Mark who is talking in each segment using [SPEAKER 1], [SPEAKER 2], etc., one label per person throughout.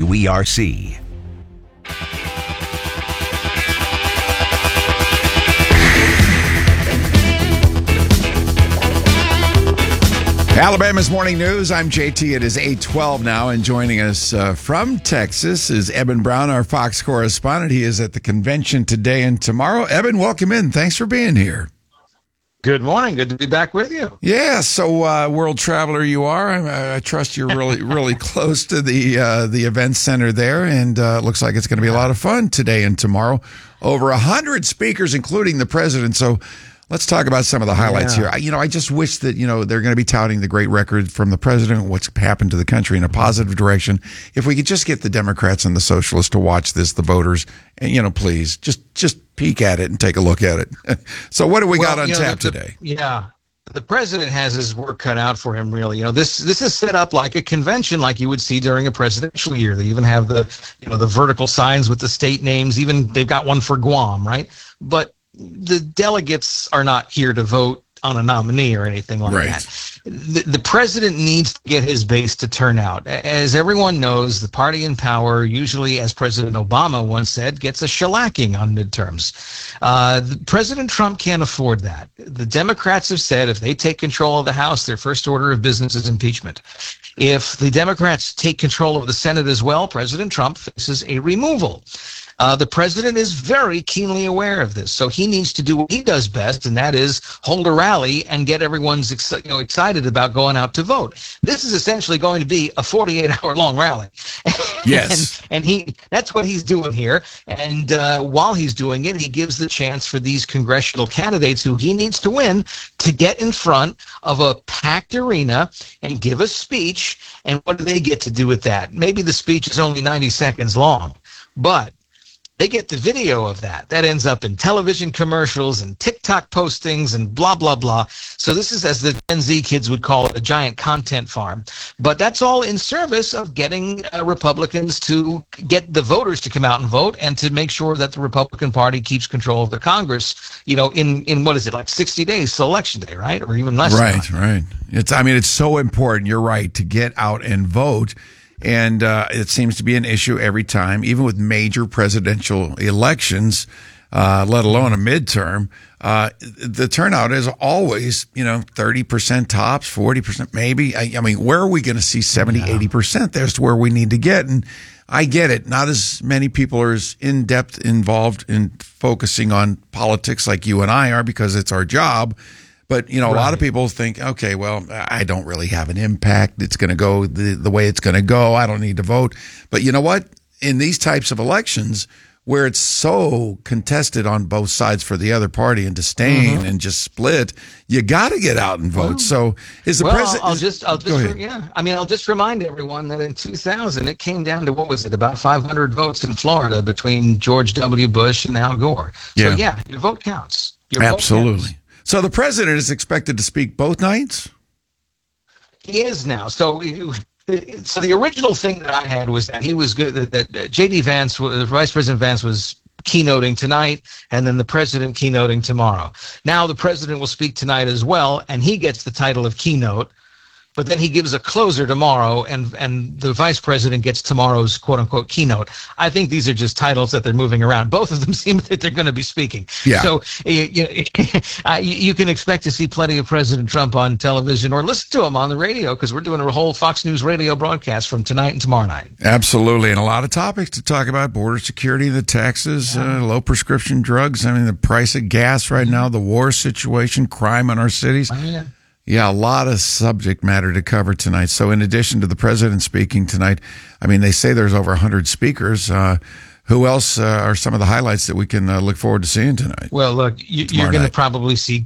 [SPEAKER 1] WERC. Alabama's Morning News. I'm JT. It is 8:12 now, and joining us from Texas is Eben Brown, our Fox correspondent. He is at the convention today and tomorrow. Eben, welcome in. Thanks for being here.
[SPEAKER 2] Good morning. Good to be back with you.
[SPEAKER 1] Yeah. So, world traveler you are. I trust you're really close to the event center there, and it looks like it's going to be a lot of fun today and tomorrow. Over 100 speakers, including the president. So, let's talk about some of the highlights here. I just wish that, they're going to be touting the great record from the president, what's happened to the country in a positive direction. If we could just get the Democrats and the socialists to watch this, the voters, and, please, just peek at it and take a look at it. So what do we got on tap today?
[SPEAKER 2] The president has his work cut out for him, really. This is set up like a convention, like you would see during a presidential year. They even have the vertical signs with the state names. Even they've got one for Guam, right? But the delegates are not here to vote on a nominee or anything like that. The president needs to get his base to turn out. As everyone knows, the party in power, usually, as President Obama once said, gets a shellacking on midterms. President Trump can't afford that. The Democrats have said if they take control of the House, their first order of business is impeachment. If the Democrats take control of the Senate as well, President Trump faces a removal. The president is very keenly aware of this, so he needs to do what he does best, and that is hold a rally and get everyone excited about going out to vote. This is essentially going to be a 48-hour-long rally.
[SPEAKER 1] Yes.
[SPEAKER 2] and that's what he's doing here. And while he's doing it, he gives the chance for these congressional candidates who he needs to win to get in front of a packed arena and give a speech. And what do they get to do with that? Maybe the speech is only 90 seconds long, but they get the video of that. That ends up in television commercials and TikTok postings and blah, blah, blah. So this is, as the Gen Z kids would call it, a giant content farm. But that's all in service of getting Republicans to get the voters to come out and vote and to make sure that the Republican Party keeps control of the Congress, in what is it, like 60 days till Election Day, right? Or even less.
[SPEAKER 1] Right. It's so important. You're right, to get out and vote. And it seems to be an issue every time, even with major presidential elections, let alone a midterm. The turnout is always, 30% tops, 40% maybe. I mean, where are we going to see 70, 80%? That's where we need to get. And I get it. Not as many people are as in-depth involved in focusing on politics like you and I are, because it's our job. But, a lot of people think, okay, well, I don't really have an impact. It's going to go the way it's going to go. I don't need to vote. But you know what? In these types of elections where it's so contested on both sides for the other party and disdain and just split, you got to get out and vote. So is the president?
[SPEAKER 2] I'll just remind everyone that in 2000, it came down to, what was it, about 500 votes in Florida between George W. Bush and Al Gore. So, your vote counts.
[SPEAKER 1] Absolutely.
[SPEAKER 2] Vote counts.
[SPEAKER 1] So the president is expected to speak both nights?
[SPEAKER 2] He is now. So the original thing that I had was that he was good, that J.D. Vance, Vice President Vance, was keynoting tonight, and then the president keynoting tomorrow. Now the president will speak tonight as well, and he gets the title of keynote. But then he gives a closer tomorrow, and the vice president gets tomorrow's quote-unquote keynote. I think these are just titles that they're moving around. Both of them seem that they're going to be speaking.
[SPEAKER 1] Yeah.
[SPEAKER 2] So you can expect to see plenty of President Trump on television, or listen to him on the radio, because we're doing a whole Fox News radio broadcast from tonight and tomorrow night.
[SPEAKER 1] Absolutely, and a lot of topics to talk about: border security, the taxes, low prescription drugs. I mean, the price of gas right now, the war situation, crime in our cities. Yeah, a lot of subject matter to cover tonight. So in addition to the president speaking tonight, I mean, they say there's over 100 speakers. Who else are some of the highlights that we can look forward to seeing tonight?
[SPEAKER 2] Well, look, you're going to probably see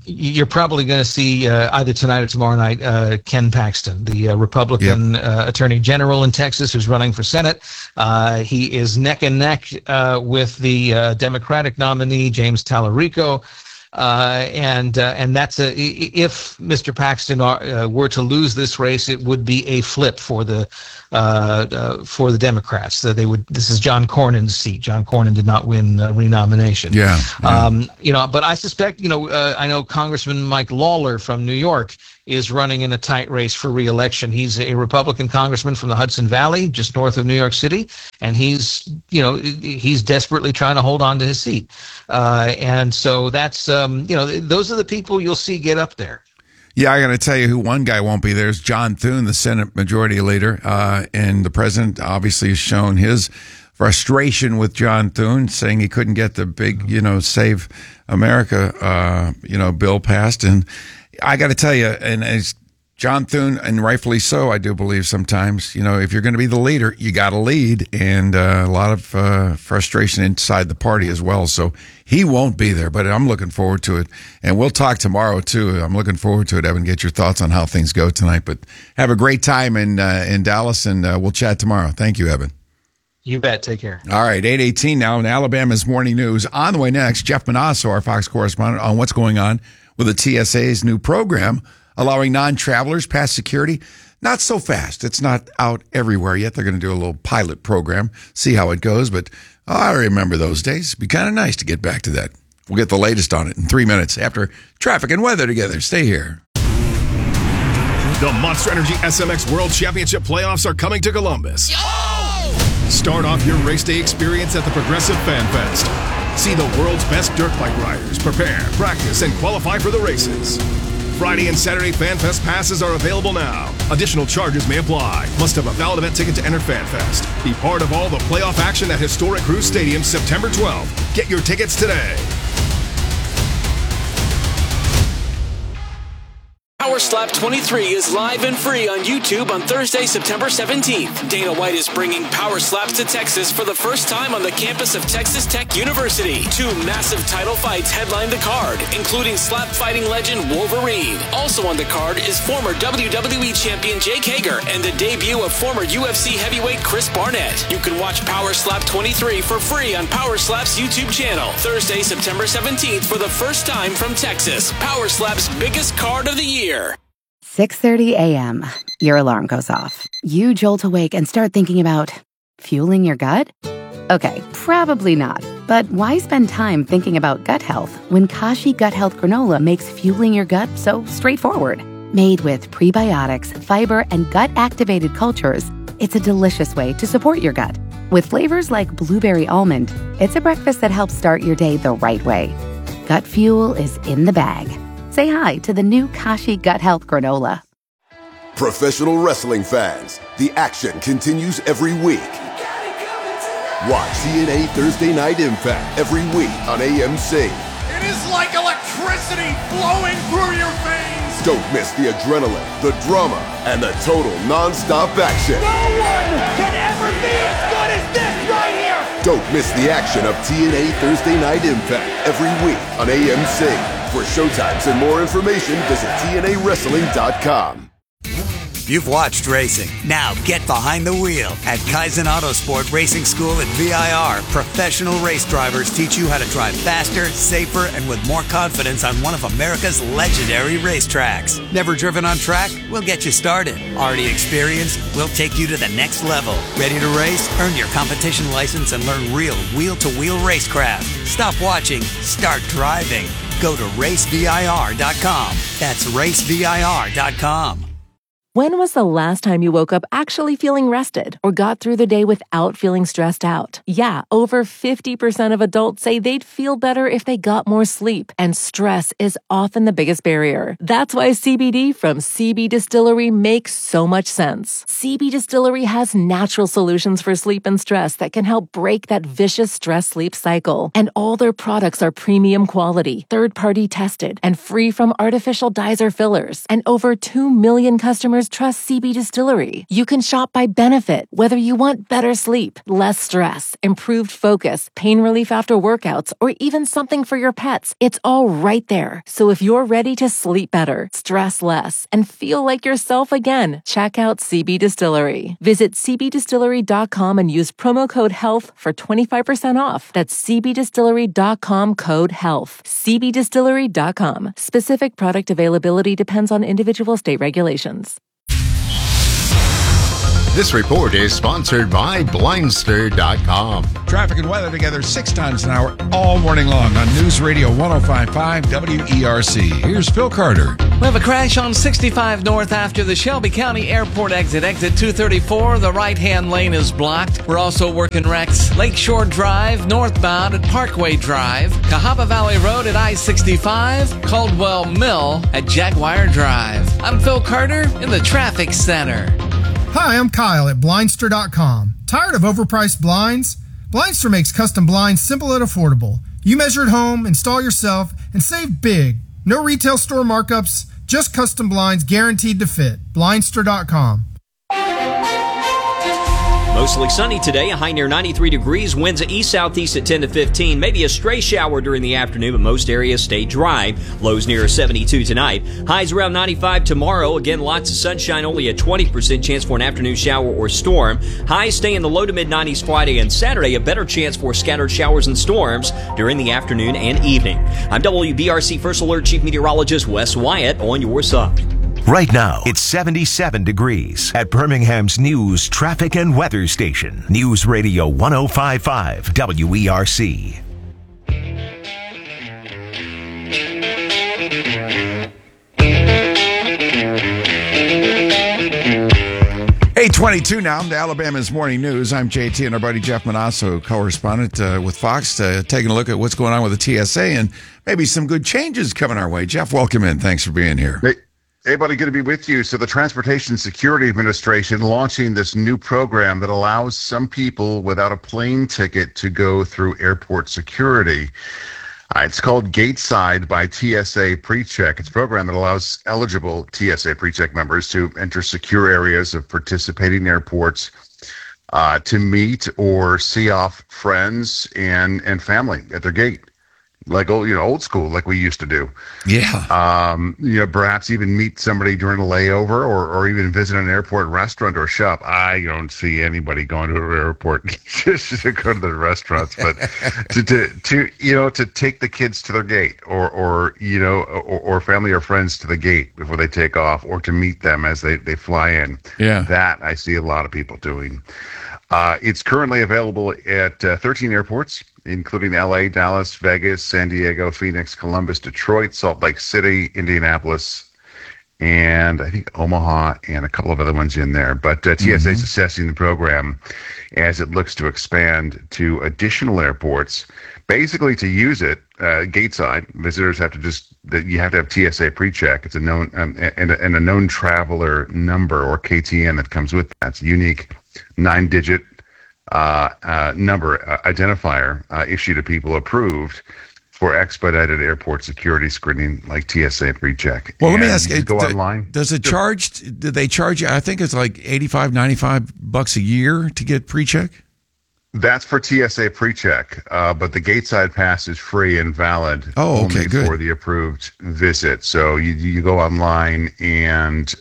[SPEAKER 2] either tonight or tomorrow night Ken Paxton, the Republican Attorney General in Texas, who's running for Senate. He is neck and neck with the Democratic nominee, James Tallarico. And that's if Mr. Paxton were to lose this race, it would be a flip for the Democrats. So this is John Cornyn's seat. John Cornyn did not win renomination.
[SPEAKER 1] Yeah.
[SPEAKER 2] But I suspect, I know Congressman Mike Lawler from New York is running in a tight race for re-election. He's a Republican congressman from the Hudson Valley, just north of New York City, and he's desperately trying to hold on to his seat. And so that's, those are the people you'll see get up there.
[SPEAKER 1] Yeah, I got to tell you who one guy won't be there is John Thune, the Senate Majority Leader. And the president obviously has shown his frustration with John Thune, saying he couldn't get the big, Save America, bill passed. And I got to tell you, and as John Thune, and rightfully so, I do believe sometimes, if you're going to be the leader, you got to lead. And a lot of frustration inside the party as well. So he won't be there, but I'm looking forward to it. And we'll talk tomorrow, too. I'm looking forward to it, Evan. Get your thoughts on how things go tonight. But have a great time in Dallas, and we'll chat tomorrow. Thank you, Evan.
[SPEAKER 2] You bet. Take care.
[SPEAKER 1] All right, 8:18 now in Alabama's Morning News. On the way next, Jeff Manasso, our Fox correspondent, on what's going on with the TSA's new program allowing non-travelers past security. Not so fast. It's not out everywhere yet. They're going to do a little pilot program, see how it goes. But I remember those days. It'd be kind of nice to get back to that. We'll get the latest on it in 3 minutes after traffic and weather together. Stay here.
[SPEAKER 3] The Monster Energy SMX World Championship playoffs are coming to Columbus. Start off your race day experience at the Progressive Fan Fest. See the world's best dirt bike riders prepare, practice, and qualify for the races. Friday and Saturday Fan Fest passes are available now. Additional charges may apply. Must have a valid event ticket to enter Fan Fest. Be part of all the playoff action at Historic Cruise Stadium September 12th. Get your tickets today.
[SPEAKER 4] Power Slap 23 is live and free on YouTube on Thursday, September 17th. Dana White is bringing Power Slaps to Texas for the first time on the campus of Texas Tech University. 2 massive title fights headline the card, including slap fighting legend Wolverine. Also on the card is former WWE champion Jake Hager and the debut of former UFC heavyweight Chris Barnett. You can watch Power Slap 23 for free on Power Slap's YouTube channel. Thursday, September 17th for the first time from Texas. Power Slap's biggest card of the year.
[SPEAKER 5] 6:30 a.m. Your alarm goes off. You jolt awake and start thinking about fueling your gut? Okay, probably not. But why spend time thinking about gut health when Kashi Gut Health Granola makes fueling your gut so straightforward? Made with prebiotics, fiber, and gut-activated cultures, it's a delicious way to support your gut. With flavors like blueberry almond, it's a breakfast that helps start your day the right way. Gut fuel is in the bag. Say hi to the new Kashi Gut Health Granola.
[SPEAKER 6] Professional wrestling fans, the action continues every week. Watch TNA Thursday Night Impact every week on AMC.
[SPEAKER 7] It is like electricity flowing through your veins.
[SPEAKER 6] Don't miss the adrenaline, the drama, and the total non-stop action.
[SPEAKER 7] No one can ever be as good as this right here.
[SPEAKER 6] Don't miss the action of TNA Thursday Night Impact every week on AMC. For showtimes and more information, visit TNAWrestling.com.
[SPEAKER 8] You've watched racing. Now get behind the wheel at Kaizen Autosport Racing School at VIR. Professional race drivers teach you how to drive faster, safer, and with more confidence on one of America's legendary racetracks. Never driven on track? We'll get you started. Already experienced? We'll take you to the next level. Ready to race? Earn your competition license and learn real wheel-to-wheel racecraft. Stop watching. Start driving. Go to racevir.com. That's racevir.com.
[SPEAKER 9] When was the last time you woke up actually feeling rested or got through the day without feeling stressed out? Yeah, over 50% of adults say they'd feel better if they got more sleep, and stress is often the biggest barrier. That's why CBD from CB Distillery makes so much sense. CB Distillery has natural solutions for sleep and stress that can help break that vicious stress-sleep cycle. And all their products are premium quality, third-party tested, and free from artificial dyes or fillers. And over 2 million customers trust CB Distillery. You can shop by benefit, whether you want better sleep, less stress, improved focus, pain relief after workouts, or even something for your pets. It's all right there. So if you're ready to sleep better, stress less, and feel like yourself again, check out CB Distillery. Visit cbdistillery.com and use promo code HEALTH for 25% off. That's cbdistillery.com code HEALTH. cbdistillery.com. Specific product availability depends on individual state regulations.
[SPEAKER 10] This report is sponsored by Blindster.com.
[SPEAKER 1] Traffic and weather together 6 times an hour all morning long on News Radio 105.5 WERC. Here's Phil Carter.
[SPEAKER 11] We have a crash on 65 North after the Shelby County Airport exit 234. The right-hand lane is blocked. We're also working wrecks Lakeshore Drive, northbound at Parkway Drive, Cahaba Valley Road at I-65, Caldwell Mill at Jaguar Drive. I'm Phil Carter in the Traffic Center.
[SPEAKER 12] Hi, I'm Kyle at Blindster.com. Tired of overpriced blinds? Blindster makes custom blinds simple and affordable. You measure at home, install yourself, and save big. No retail store markups, just custom blinds guaranteed to fit. Blindster.com.
[SPEAKER 13] Mostly sunny today, a high near 93 degrees, winds east-southeast at 10 to 15, maybe a stray shower during the afternoon, but most areas stay dry. Lows near 72 tonight. Highs around 95 tomorrow. Again, lots of sunshine, only a 20% chance for an afternoon shower or storm. Highs stay in the low to mid-90s Friday and Saturday, a better chance for scattered showers and storms during the afternoon and evening. I'm WBRC First Alert Chief Meteorologist Wes Wyatt on your side.
[SPEAKER 14] Right now, it's 77 degrees at Birmingham's News, Traffic, and Weather Station. News Radio 105.5 WERC.
[SPEAKER 1] 8:22 now to Alabama's Morning News. I'm JT and our buddy Jeff Manasso, correspondent with Fox, taking a look at what's going on with the TSA and maybe some good changes coming our way. Jeff, welcome in. Thanks for being here.
[SPEAKER 15] Hey, buddy, good to be with you. So the Transportation Security Administration launching this new program that allows some people without a plane ticket to go through airport security. It's called Gateside by TSA PreCheck. It's a program that allows eligible TSA PreCheck members to enter secure areas of participating airports to meet or see off friends and family at their gate. Like old school, like we used to do.
[SPEAKER 1] Yeah.
[SPEAKER 15] Perhaps even meet somebody during a layover, or even visit an airport restaurant or shop. I don't see anybody going to an airport just to go to the restaurants, but to take the kids to their gate, or family or friends to the gate before they take off, or to meet them as they fly in.
[SPEAKER 1] Yeah.
[SPEAKER 15] That I see a lot of people doing. It's currently available at 13 airports, including LA, Dallas, Vegas, San Diego, Phoenix, Columbus, Detroit, Salt Lake City, Indianapolis, and I think Omaha, and a couple of other ones in there. But TSA is assessing the program as it looks to expand to additional airports. Basically, to use it, Gateside visitors have to you have to have TSA PreCheck. It's a known and a known traveler number, or KTN, that comes with that. It's a unique 9-digit number identifier issued to people approved for expedited airport security screening like TSA PreCheck.
[SPEAKER 1] Well, let me ask you,
[SPEAKER 15] go online.
[SPEAKER 1] Does it charge? Did they charge you? I think it's like $85, $95 a year to get PreCheck.
[SPEAKER 15] That's for TSA PreCheck, but the Gateside Pass is free and valid only for the approved visit. So you go online and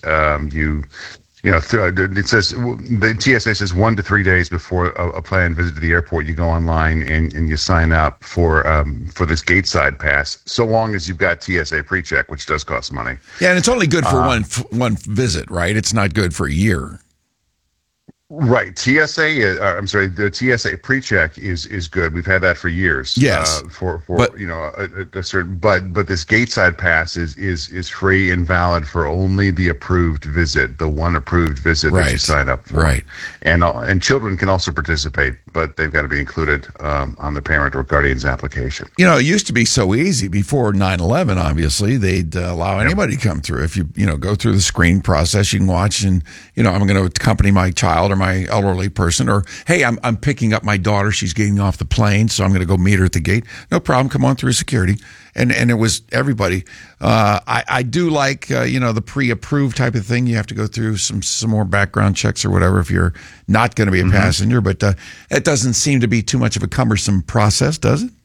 [SPEAKER 15] it says the TSA says 1 to 3 days before a planned visit to the airport, you go online and you sign up for this Gateside Pass, so long as you've got TSA PreCheck, which does cost money.
[SPEAKER 1] Yeah, and it's only good for one visit, right? It's not good for a year.
[SPEAKER 15] Right. The TSA PreCheck is good. We've had that for years.
[SPEAKER 1] Yes.
[SPEAKER 15] But this Gateside Pass is free and valid for only the approved visit, the one approved visit that you sign up for.
[SPEAKER 1] Right.
[SPEAKER 15] And children can also participate, but they've got to be included on the parent or guardian's application.
[SPEAKER 1] It used to be so easy before 9/11. Obviously, they'd allow anybody to come through. If you go through the screen process, you can watch, and I'm going to accompany my child or my elderly person, or hey, I'm picking up my daughter, she's getting off the plane, so I'm going to go meet her at the gate. No problem, come on through security. And it was everybody. I do like the pre-approved type of thing. You have to go through some more background checks or whatever if you're not going to be a passenger, but it doesn't seem to be too much of a cumbersome process, does it?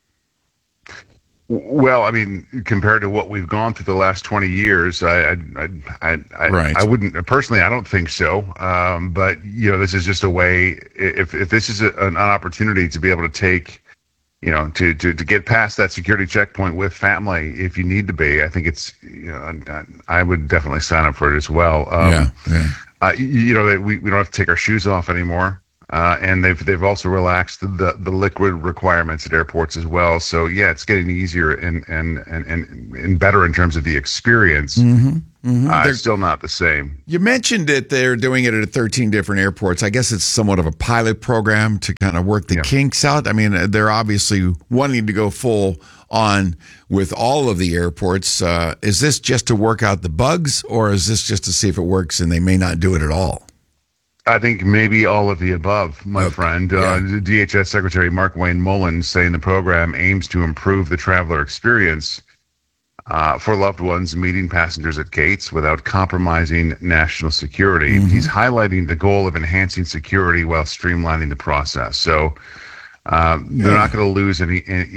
[SPEAKER 15] Well, I mean, compared to what we've gone through the last 20 years, I wouldn't personally. I don't think so. But this is just a way. If this is an opportunity to be able to take, to get past that security checkpoint with family, if you need to be, I think it's. I would definitely sign up for it as well. that we don't have to take our shoes off anymore. And they've also relaxed the liquid requirements at airports as well. So yeah, it's getting easier and better in terms of the experience. It's still not the same.
[SPEAKER 1] You mentioned that they're doing it at 13 different airports. I guess it's somewhat of a pilot program to kind of work the kinks out. I mean, they're obviously wanting to go full on with all of the airports. Is this just to work out the bugs, or is this just to see if it works and they may not do it at all?
[SPEAKER 15] I think maybe all of the above, my friend. DHS Secretary Mark Wayne Mullins saying the program aims to improve the traveler experience for loved ones meeting passengers at gates without compromising national security. He's highlighting the goal of enhancing security while streamlining the process. So they're not going to lose any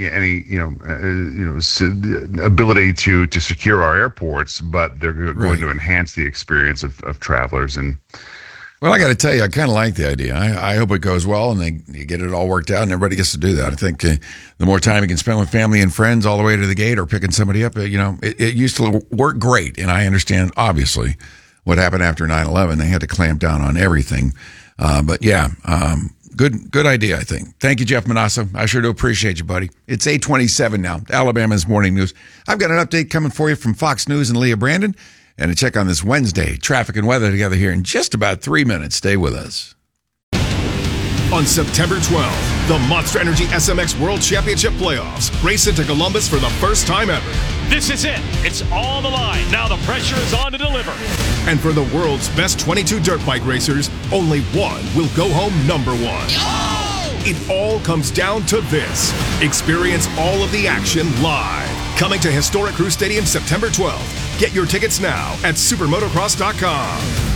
[SPEAKER 15] ability to secure our airports, but they're going to enhance the experience of travelers. And
[SPEAKER 1] well, I got to tell you, I kind of like the idea. I hope it goes well and you get it all worked out and everybody gets to do that. I think the more time you can spend with family and friends all the way to the gate or picking somebody up, it used to work great. And I understand, obviously, what happened after 9/11. They had to clamp down on everything. Good idea, I think. Thank you, Jeff Manasseh. I sure do appreciate you, buddy. It's 8:27 now, Alabama's Morning News. I've got an update coming for you from Fox News and Leah Brandon. And to check on this Wednesday, traffic and weather together here in just about 3 minutes. Stay with us.
[SPEAKER 3] On September 12th, the Monster Energy SMX World Championship Playoffs race into Columbus for the first time ever.
[SPEAKER 16] This is it. It's all on the line. Now the pressure is on to deliver.
[SPEAKER 3] And for the world's best 22 dirt bike racers, only one will go home number one.
[SPEAKER 16] Oh!
[SPEAKER 3] It all comes down to this. Experience all of the action live. Coming to Historic Crew Stadium September 12th. Get your tickets now at supermotocross.com.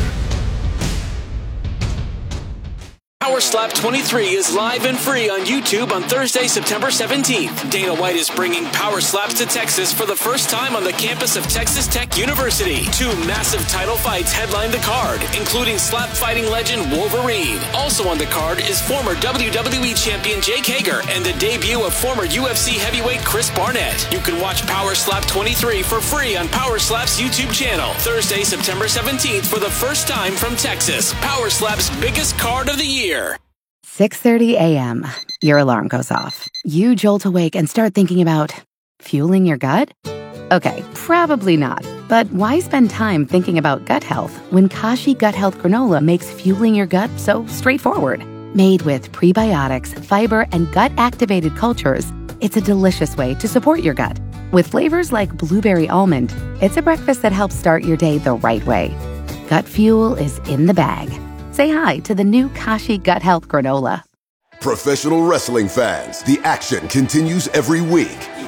[SPEAKER 4] Power Slap 23 is live and free on YouTube on Thursday, September 17th. Dana White is bringing Power Slaps to Texas for the first time on the campus of Texas Tech University. 2 massive title fights headline the card, including slap fighting legend Wolverine. Also on the card is former WWE champion Jake Hager and the debut of former UFC heavyweight Chris Barnett. You can watch Power Slap 23 for free on Power Slap's YouTube channel. Thursday, September 17th for the first time from Texas. Power Slap's biggest card of the year.
[SPEAKER 5] 6:30 a.m. Your alarm goes off. You jolt awake and start thinking about fueling your gut? Okay, probably not. But why spend time thinking about gut health when Kashi Gut Health Granola makes fueling your gut so straightforward? Made with prebiotics, fiber, and gut-activated cultures, it's a delicious way to support your gut. With flavors like blueberry almond, it's a breakfast that helps start your day the right way. Gut fuel is in the bag. Say hi to the new Kashi Gut Health Granola.
[SPEAKER 6] Professional wrestling fans, the action continues every week.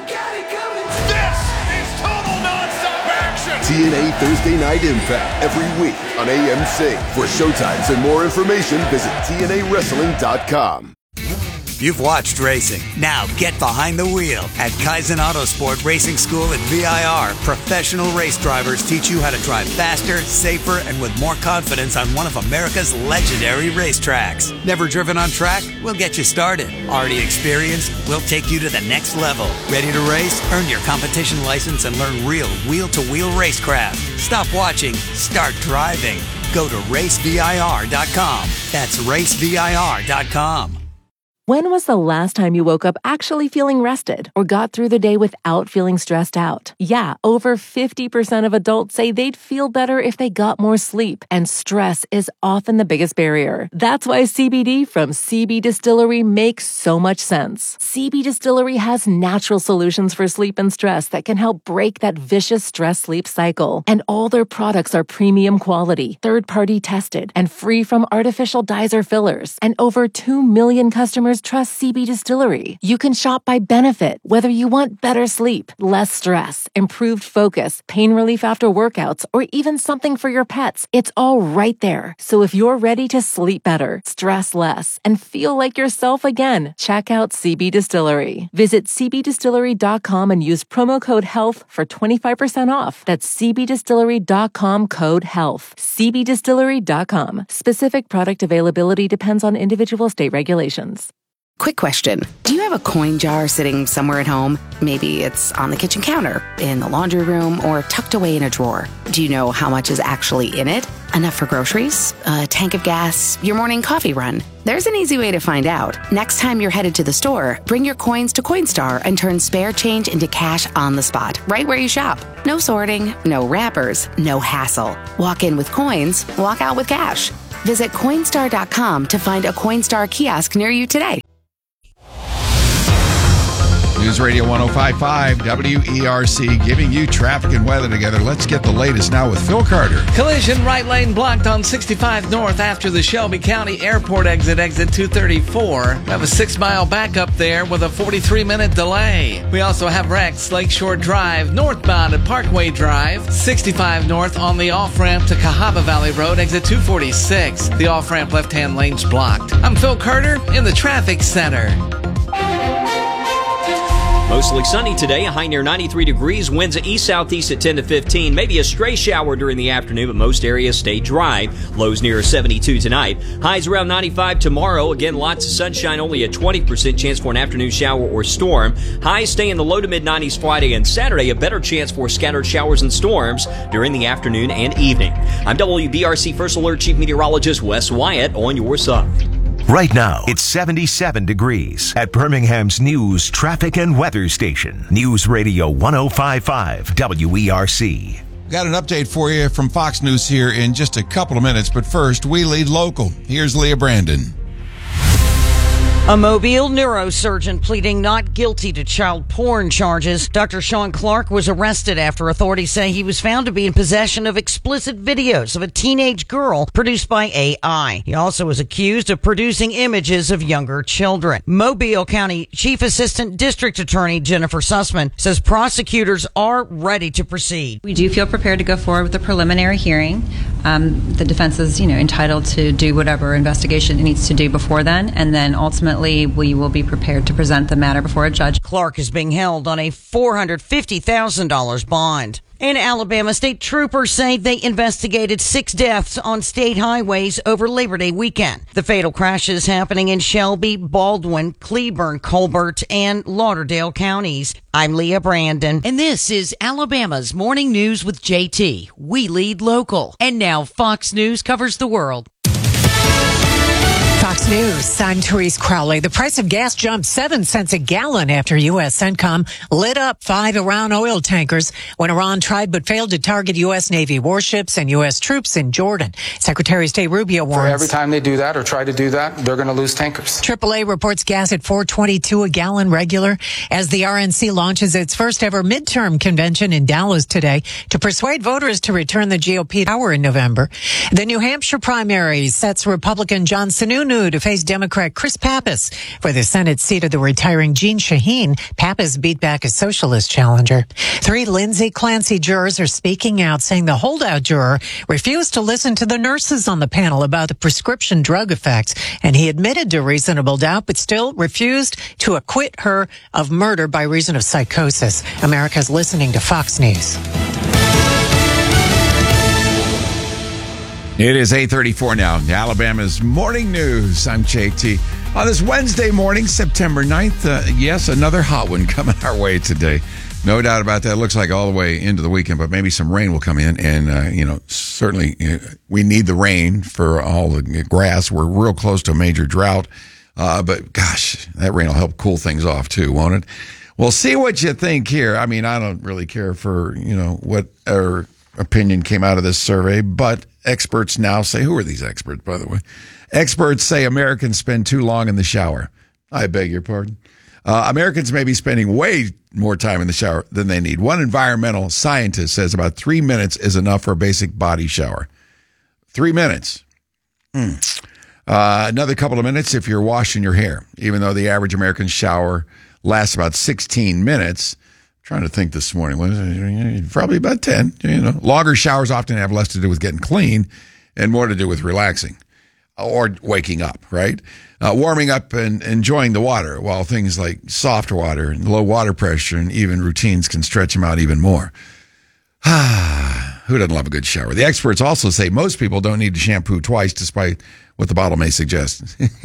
[SPEAKER 7] This is total nonstop action!
[SPEAKER 6] TNA Thursday Night Impact every week on AMC. For showtimes and more information, visit TNAWrestling.com.
[SPEAKER 8] You've watched racing. Now get behind the wheel. At Kaizen Autosport Racing School at VIR, professional race drivers teach you how to drive faster, safer, and with more confidence on one of America's legendary racetracks. Never driven on track? We'll get you started. Already experienced? We'll take you to the next level. Ready to race? Earn your competition license and learn real wheel-to-wheel racecraft. Stop watching. Start driving. Go to racevir.com. That's racevir.com.
[SPEAKER 9] When was the last time you woke up actually feeling rested or got through the day without feeling stressed out? Yeah, over 50% of adults say they'd feel better if they got more sleep, and stress is often the biggest barrier. That's why CBD from CB Distillery makes so much sense. CB Distillery has natural solutions for sleep and stress that can help break that vicious stress-sleep cycle. And all their products are premium quality, third-party tested, and free from artificial dyes or fillers. And over 2 million customers trust CB Distillery. You can shop by benefit, whether you want better sleep, less stress, improved focus, pain relief after workouts, or even something for your pets. It's all right there. So if you're ready to sleep better, stress less, and feel like yourself again, check out CB Distillery. Visit cbdistillery.com and use promo code HEALTH for 25% off. That's cbdistillery.com code HEALTH. cbdistillery.com. Specific product availability depends on individual state regulations.
[SPEAKER 5] Quick question. Do you have a coin jar sitting somewhere at home? Maybe it's on the kitchen counter, in the laundry room, or tucked away in a drawer. Do you know how much is actually in it? Enough for groceries? A tank of gas? Your morning coffee run? There's an easy way to find out. Next time you're headed to the store, bring your coins to Coinstar and turn spare change into cash on the spot, right where you shop. No sorting, no wrappers, no hassle. Walk in with coins, walk out with cash. Visit Coinstar.com to find a Coinstar kiosk near you today.
[SPEAKER 1] News Radio 105.5 WERC giving you traffic and weather together. Let's get the latest now with Phil Carter.
[SPEAKER 11] Collision right lane blocked on 65 north after the Shelby County Airport exit 234. We have a 6-mile backup there with a 43-minute delay. We also have wrecks Lakeshore Drive northbound at Parkway Drive, 65 north on the off-ramp to Cahaba Valley Road, exit 246. The off-ramp left-hand lane's blocked. I'm Phil Carter in the traffic center.
[SPEAKER 13] Mostly sunny today, a high near 93 degrees, winds east-southeast at 10 to 15. Maybe a stray shower during the afternoon, but most areas stay dry. Lows near 72 tonight. Highs around 95 tomorrow. Again, lots of sunshine, only a 20% chance for an afternoon shower or storm. Highs stay in the low to mid-90s Friday and Saturday. A better chance for scattered showers and storms during the afternoon and evening. I'm WBRC First Alert Chief Meteorologist Wes Wyatt on your side.
[SPEAKER 14] Right now, it's 77 degrees at Birmingham's news, traffic, and weather station. News Radio 105.5 WERC.
[SPEAKER 1] Got an update for you from Fox News here in just a couple of minutes, but first, we lead local. Here's Leah Brandon.
[SPEAKER 17] A Mobile neurosurgeon pleading not guilty to child porn charges. Dr. Sean Clark was arrested after authorities say he was found to be in possession of explicit videos of a teenage girl produced by AI. He also was accused of producing images of younger children. Mobile County Chief Assistant District Attorney Jennifer Sussman says prosecutors are ready to proceed.
[SPEAKER 18] We do feel prepared to go forward with the preliminary hearing. The defense is, entitled to do whatever investigation it needs to do before then, and then ultimately we will be prepared to present the matter before a judge.
[SPEAKER 17] Clark is being held on a $450,000 bond. In Alabama, state troopers say they investigated 6 deaths on state highways over Labor Day weekend. The fatal crashes happening in Shelby, Baldwin, Cleburne, Colbert, and Lauderdale counties. I'm Leah Brandon, and this is Alabama's Morning News with JT. We lead local. And now Fox News covers the world.
[SPEAKER 19] Fox News, I'm Therese Crowley. The price of gas jumped 7 cents a gallon after U.S. CENTCOM lit up 5 Iran oil tankers when Iran tried but failed to target U.S. Navy warships and U.S. troops in Jordan. Secretary of State Rubio warns.
[SPEAKER 20] For every time they do that or try to do that, they're going to lose tankers.
[SPEAKER 19] AAA reports gas at $4.22 a gallon regular as the RNC launches its first ever midterm convention in Dallas today to persuade voters to return the GOP power in November. The New Hampshire primary sets Republican John Sununu to face Democrat Chris Pappas for the Senate seat of the retiring Jeanne Shaheen. Pappas beat back a socialist challenger. 3 Lindsay Clancy jurors are speaking out, saying the holdout juror refused to listen to the nurses on the panel about the prescription drug effects, and he admitted to reasonable doubt, but still refused to acquit her of murder by reason of psychosis. America's listening to Fox News.
[SPEAKER 1] It is 8:34 now. Alabama's Morning News. I'm JT. On this Wednesday morning, September 9th, yes, another hot one coming our way today. No doubt about that. It looks like all the way into the weekend, but maybe some rain will come in. And, certainly we need the rain for all the grass. We're real close to a major drought. But, gosh, that rain will help cool things off, too, won't it? We'll see what you think here. I mean, I don't really care for, what our opinion came out of this survey, but experts now say, who are these experts, by the way? Experts say Americans spend too long in the shower. I beg your pardon. Americans may be spending way more time in the shower than they need. One environmental scientist says about 3 minutes is enough for a basic body shower. 3 minutes. Another couple of minutes if you're washing your hair, even though the average American shower lasts about 16 minutes. Trying to think this morning, probably about 10. Longer showers often have less to do with getting clean and more to do with relaxing or waking up, right? Warming up and enjoying the water, while things like soft water and low water pressure and even routines can stretch them out even more. Who doesn't love a good shower? The experts also say most people don't need to shampoo twice, despite what the bottle may suggest.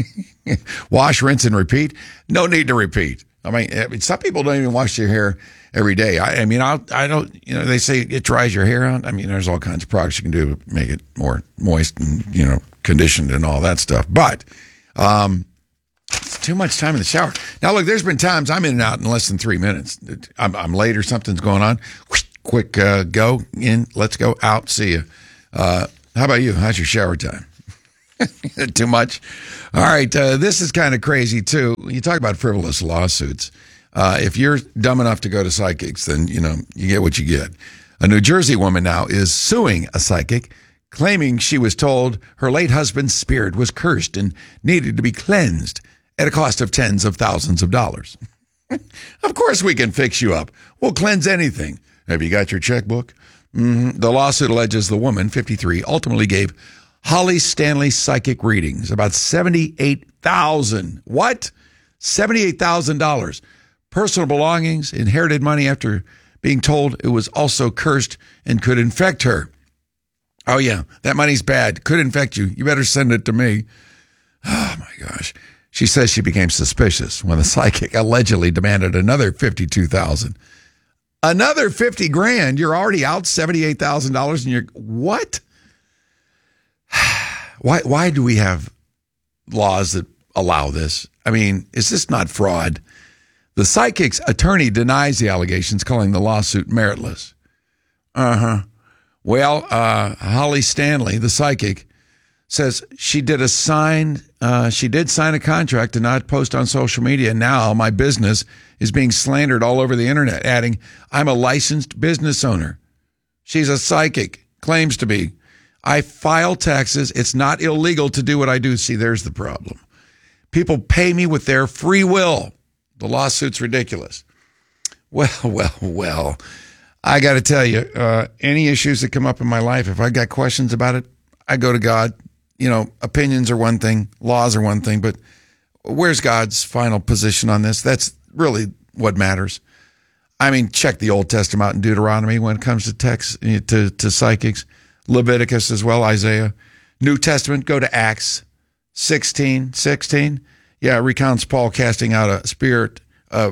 [SPEAKER 1] Wash, rinse, and repeat. No need to repeat. I mean, some people don't even wash their hair every day. I don't, they say it dries your hair out. I mean, there's all kinds of products you can do to make it more moist and, conditioned and all that stuff. But it's too much time in the shower. Now, look, there's been times I'm in and out in less than 3 minutes. I'm late or something's going on. Quick go in, let's go out, see you. How about you? How's your shower time? Too much? All right, this is kind of crazy, too. You talk about frivolous lawsuits. If you're dumb enough to go to psychics, then, you get what you get. A New Jersey woman now is suing a psychic, claiming she was told her late husband's spirit was cursed and needed to be cleansed at a cost of tens of thousands of dollars. Of course we can fix you up. We'll cleanse anything. Have you got your checkbook? The lawsuit alleges the woman, 53, ultimately gave Holly Stanley psychic readings, about $78,000. What? $78,000. Personal belongings, inherited money after being told it was also cursed and could infect her. Oh, yeah, that money's bad. Could infect you. You better send it to me. Oh, my gosh. She says she became suspicious when the psychic allegedly demanded another $52,000. Another $50,000. You're already out $78,000 and you're what? Why do we have laws that allow this? I mean, is this not fraud? The psychic's attorney denies the allegations, calling the lawsuit meritless. Well, Holly Stanley, the psychic, says she did sign a contract to not post on social media. Now my business is being slandered all over the internet, adding, I'm a licensed business owner. She's a psychic, claims to be. I file taxes. It's not illegal to do what I do. See, there's the problem. People pay me with their free will. The lawsuit's ridiculous. Well. I got to tell you, any issues that come up in my life, if I got questions about it, I go to God. Opinions are one thing, laws are one thing, but where's God's final position on this? That's really what matters. I mean, check the Old Testament out in Deuteronomy when it comes to text, to psychics. Leviticus as well, Isaiah. New Testament, go to Acts 16:16. Yeah, it recounts Paul casting out a spirit of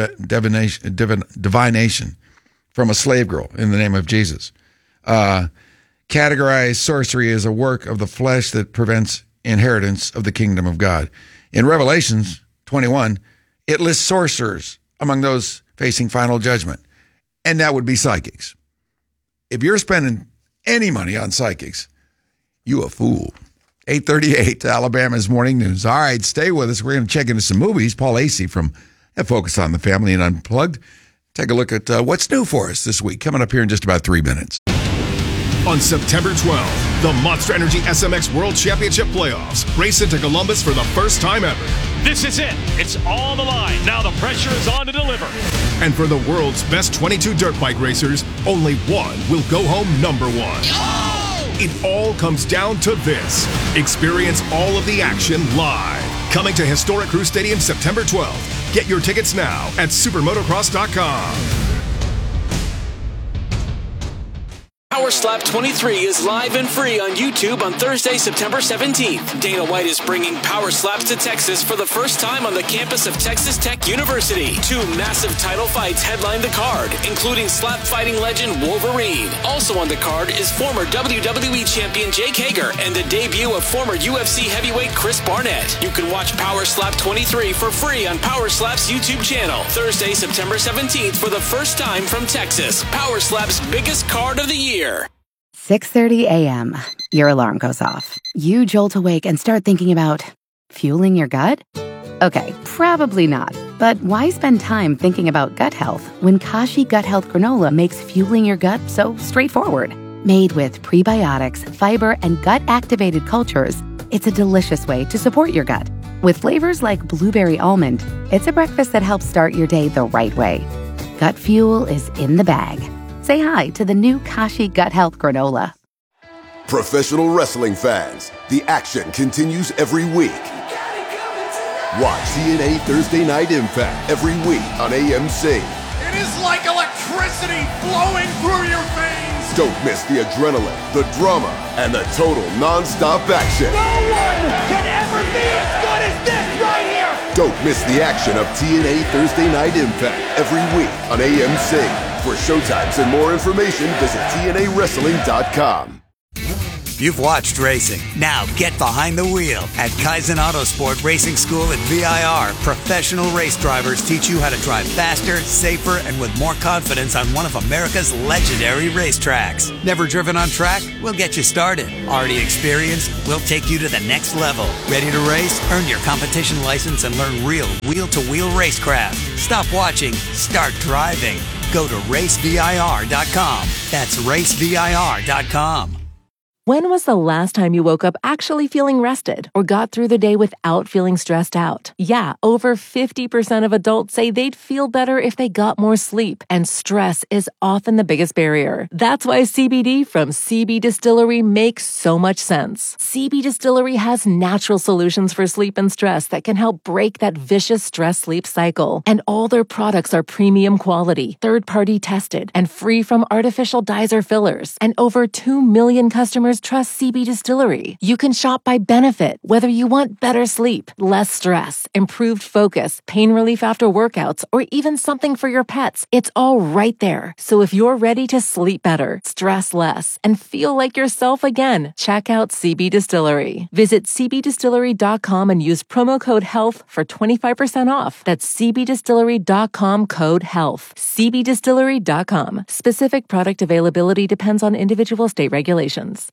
[SPEAKER 1] divination from a slave girl in the name of Jesus. Categorize sorcery as a work of the flesh that prevents inheritance of the kingdom of God. In Revelations 21, it lists sorcerers among those facing final judgment, and that would be psychics. If you're spending any money on psychics, you a fool. 8:38, Alabama's Morning News. All right, stay with us. We're going to check into some movies. Paul Asay from Focus on the Family and Unplugged. Take a look at what's new for us this week, coming up here in just about 3 minutes.
[SPEAKER 3] On September 12th, the Monster Energy SMX World Championship Playoffs race into Columbus for the first time ever.
[SPEAKER 16] This is it. It's all on the line. Now the pressure is on to deliver.
[SPEAKER 3] And for the world's best 22 dirt bike racers, only one will go home number one. Oh! It all comes down to this. Experience all of the action live. Coming to Historic Crew Stadium September 12th. Get your tickets now at supermotocross.com.
[SPEAKER 4] Power Slap 23 is live and free on YouTube on Thursday, September 17th. Dana White is bringing Power Slaps to Texas for the first time on the campus of Texas Tech University. 2 massive title fights headline the card, including slap fighting legend Wolverine. Also on the card is former WWE champion Jake Hager and the debut of former UFC heavyweight Chris Barnett. You can watch Power Slap 23 for free on Power Slap's YouTube channel. Thursday, September 17th for the first time from Texas. Power Slap's biggest card of the year.
[SPEAKER 5] 6:30 a.m. Your alarm goes off. You jolt awake and start thinking about fueling your gut? Okay, probably not. But why spend time thinking about gut health when Kashi Gut Health Granola makes fueling your gut so straightforward? Made with prebiotics, fiber, and gut-activated cultures, it's a delicious way to support your gut. With flavors like blueberry almond, it's a breakfast that helps start your day the right way. Gut fuel is in the bag. Say hi to the new Kashi Gut Health Granola.
[SPEAKER 6] Professional wrestling fans, the action continues every week. Watch TNA Thursday Night Impact every week on AMC.
[SPEAKER 7] It is like electricity flowing through your veins.
[SPEAKER 6] Don't miss the adrenaline, the drama, and the total non-stop action.
[SPEAKER 7] No one can ever be as good as this.
[SPEAKER 6] Don't miss the action of TNA Thursday Night Impact every week on AMC. For showtimes and more information, visit TNAWrestling.com.
[SPEAKER 8] You've watched racing. Now get behind the wheel at Kaizen Autosport Racing School at VIR. Professional race drivers teach you how to drive faster, safer, and with more confidence on one of America's legendary racetracks. Never driven on track? We'll get you started. Already experienced? We'll take you to the next level. Ready to race? Earn your competition license and learn real wheel-to-wheel racecraft. Stop watching. Start driving. Go to racevir.com. That's racevir.com.
[SPEAKER 9] When was the last time you woke up actually feeling rested or got through the day without feeling stressed out? Yeah, over 50% of adults say they'd feel better if they got more sleep, and stress is often the biggest barrier. That's why CBD from CB Distillery makes so much sense. CB Distillery has natural solutions for sleep and stress that can help break that vicious stress-sleep cycle. And all their products are premium quality, third-party tested, and free from artificial dyes or fillers. And over 2 million customers trust CB Distillery. You can shop by benefit, whether you want better sleep, less stress, improved focus, pain relief after workouts, or even something for your pets. It's all right there. So if you're ready to sleep better, stress less, and feel like yourself again, check out CB Distillery. Visit cbdistillery.com and use promo code HEALTH for 25% off. That's cbdistillery.com code HEALTH. cbdistillery.com. Specific product availability depends on individual state regulations.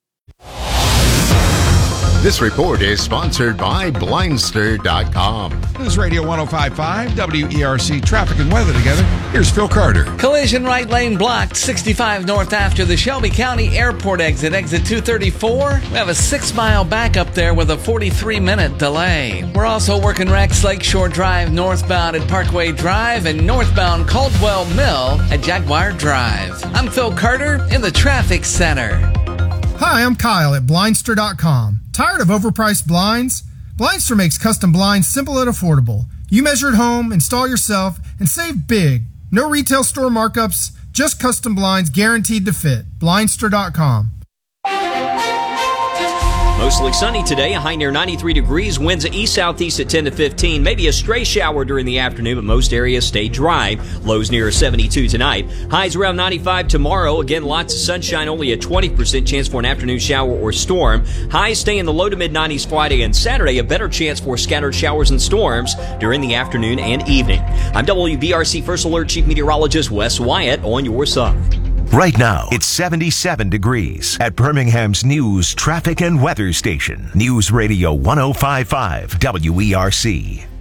[SPEAKER 10] This report is sponsored by Blindster.com.
[SPEAKER 1] News Radio 105.5, WERC traffic and weather together. Here's Phil Carter.
[SPEAKER 11] Collision right lane blocked, 65 north after the Shelby County Airport exit 234. We have a 6-mile backup there with a 43-minute delay. We're also working wrecks Lakeshore Drive northbound at Parkway Drive and northbound Caldwell Mill at Jaguar Drive. I'm Phil Carter in the traffic center.
[SPEAKER 12] Hi, I'm Kyle at Blindster.com. Tired of overpriced blinds? Blindster makes custom blinds simple and affordable. You measure at home, install yourself, and save big. No retail store markups, just custom blinds guaranteed to fit. Blindster.com.
[SPEAKER 13] Mostly sunny today, a high near 93 degrees, winds east-southeast at 10 to 15, maybe a stray shower during the afternoon, but most areas stay dry. Lows near 72 tonight. Highs around 95 tomorrow. Again, lots of sunshine, only a 20% chance for an afternoon shower or storm. Highs stay in the low to mid-90s Friday and Saturday, a better chance for scattered showers and storms during the afternoon and evening. I'm WBRC First Alert Chief Meteorologist Wes Wyatt on your side.
[SPEAKER 14] Right now, it's 77 degrees at Birmingham's news, traffic, and weather station. News Radio 105.5 WERC.